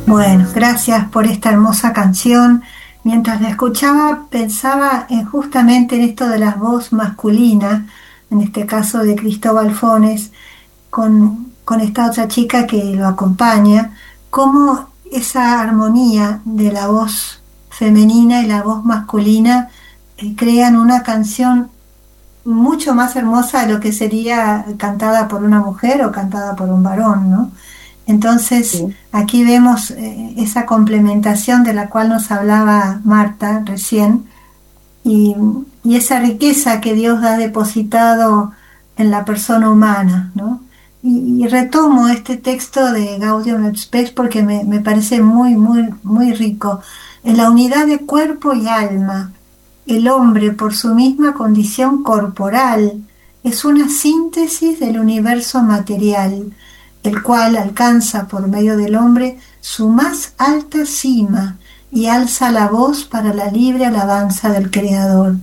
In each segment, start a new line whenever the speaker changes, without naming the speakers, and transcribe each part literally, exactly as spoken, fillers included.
Bueno, gracias por esta hermosa canción. Mientras la escuchaba, pensaba en justamente en esto de la voz masculina, en este caso de Cristóbal Fones, con, con esta otra chica que lo acompaña, cómo esa armonía de la voz femenina y la voz masculina eh, crean una canción mucho más hermosa de lo que sería cantada por una mujer o cantada por un varón, ¿no? Entonces,
Sí.
aquí vemos eh, esa complementación de la cual nos hablaba Marta recién y, y esa riqueza que Dios ha depositado en la persona humana, ¿no? Y, y retomo este texto de Gaudium et Spes porque me, me parece muy, muy, muy rico. En la unidad de cuerpo y alma, el hombre, por su misma condición corporal, es una síntesis del universo material, el cual alcanza por medio del hombre su más alta cima y alza la voz para la libre alabanza del Creador.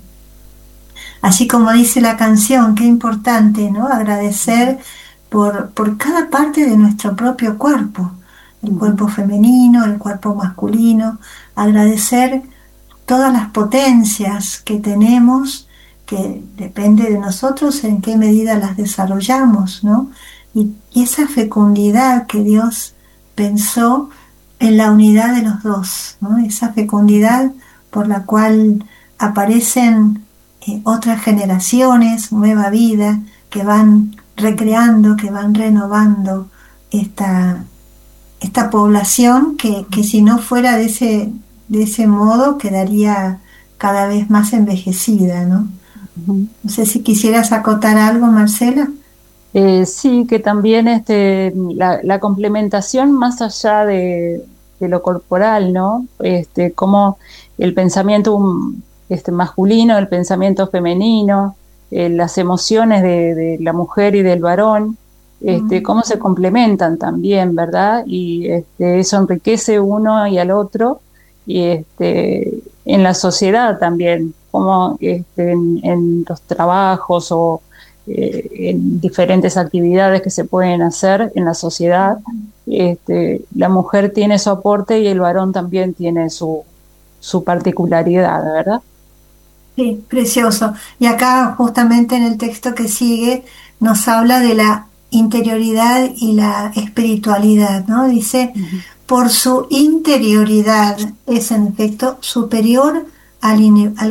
Así como dice la canción, qué importante, ¿no? Agradecer por, por cada parte de nuestro propio cuerpo, el
Ujú.
cuerpo femenino, el cuerpo masculino, agradecer todas las potencias que tenemos, que depende de nosotros en qué medida las desarrollamos, ¿no? Y, y esa fecundidad que Dios pensó en la unidad de los dos, ¿no? Esa fecundidad por la cual aparecen eh, otras generaciones, nueva vida, que van recreando, que van renovando esta, esta población que, que si no fuera de ese, de ese modo quedaría cada vez más envejecida, ¿no?
Ujú.
No sé si quisieras acotar algo, Marcela.
Eh, sí, que también este, la, la complementación más allá de, de lo corporal, ¿no? Este, como el pensamiento um, este, masculino, el pensamiento femenino, eh, las emociones de, de la mujer y del varón, este,
Mm,
cómo se complementan también, ¿verdad? Y este, eso enriquece uno y al otro, y este, en la sociedad también, como este, en, en los trabajos o eh, en diferentes actividades que se pueden hacer en la sociedad. Este, la mujer tiene su aporte y el varón también tiene su, su particularidad, ¿verdad?
sí, precioso. Y acá justamente en el texto que sigue nos habla de la interioridad y la espiritualidad, ¿no? Dice,
Ujú.
por su interioridad es en efecto superior al, ini- al